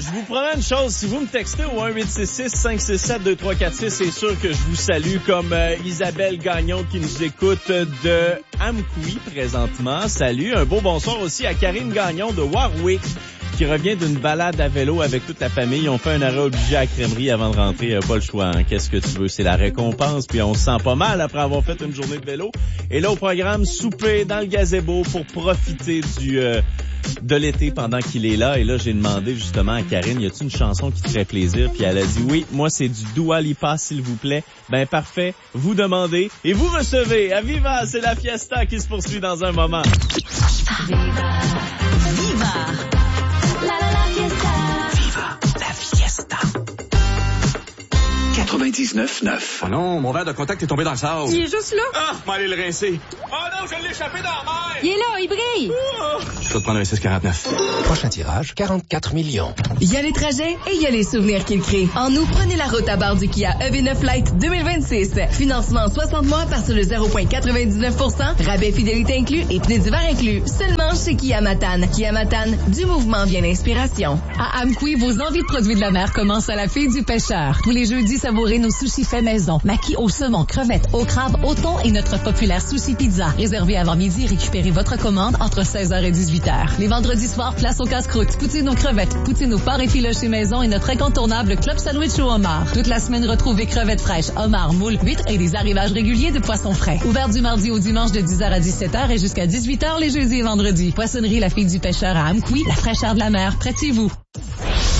je vous promets une chose. Si vous me textez au 1-866-567-2346, c'est sûr que je vous salue, comme Isabelle Gagnon qui nous écoute de Amkoui présentement. Salut. Un beau bonsoir aussi à Karine Gagnon de Warwick qui revient d'une balade à vélo avec toute la famille. Ils ont fait un arrêt obligé à la crèmerie avant de rentrer. Pas le choix, hein. Qu'est-ce que tu veux? C'est la récompense. Puis on se sent pas mal après avoir fait une journée de vélo. Et là, au programme, souper dans le gazebo pour profiter de l'été pendant qu'il est là. Et là, j'ai demandé justement à Karine, y a-t-il une chanson qui te ferait plaisir? Puis elle a dit oui, moi c'est du Dua Lipa, s'il vous plaît. Ben parfait, vous demandez et vous recevez. À Viva, c'est la fiesta qui se poursuit dans un moment. Viva, Viva, la fiesta. Viva la fiesta. 99.9. Oh non, mon verre de contact est tombé dans le sable. Il est juste là. Ah, m'allez le rincer. Oh non, je l'ai échappé dans la mer. Il est là, il brille. Je vais te prendre un 649. Prochain tirage, 44 millions. Il y a les trajets et il y a les souvenirs qu'ils créent. En nous, prenez la route à bord du Kia EV9 Lite 2026. Financement 60 mois par sur le 0,99%, rabais fidélité inclus et pneus d'hiver inclus. Seulement chez Kia Matane. Kia Matane, du mouvement vient l'inspiration. À Amkoui, vos envies de produits de la mer commencent à la fille du pêcheur. Tous les jeudis, savourez nos sushis faits maison. Maquis au saumon, crevettes, au crabe, au thon et notre populaire sushi pizza. Réservé avant midi et récupérez votre commande entre 16h et 18h. Les vendredis soirs, place au casse-croûte, poutine aux crevettes, poutine aux porc et filoché maison et notre incontournable club sandwich au homard. Toute la semaine, retrouvez crevettes fraîches, homards, moules, huîtres et des arrivages réguliers de poissons frais. Ouvert du mardi au dimanche de 10h à 17h et jusqu'à 18h les jeudis et vendredis. Poissonnerie La Fille du Pêcheur à Amkoui, la fraîcheur de la mer, près de chez vous.